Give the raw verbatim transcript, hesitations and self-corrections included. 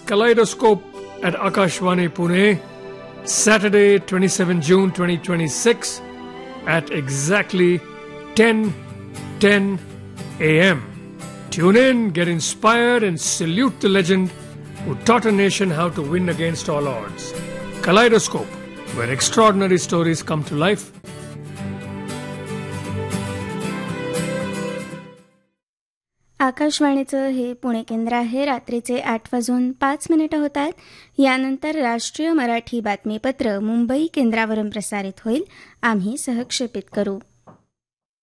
Kaleidoscope at Akashvani Pune, Saturday, twenty-seventh of June twenty twenty-six at exactly ten ten a m Tune in, get inspired, and salute the legend who taught a nation how to win against all odds. Kaleidoscope, where extraordinary stories come to life. आकाशवाणीचं हे पुणे केंद्र आहे. रात्रीचे आठ वाजून पाच मिनिटं होत आहेत. यानंतर राष्ट्रीय मराठी बातमीपत्र मुंबई केंद्रावरून प्रसारित होईल. आम्ही सहक्षेपित करू.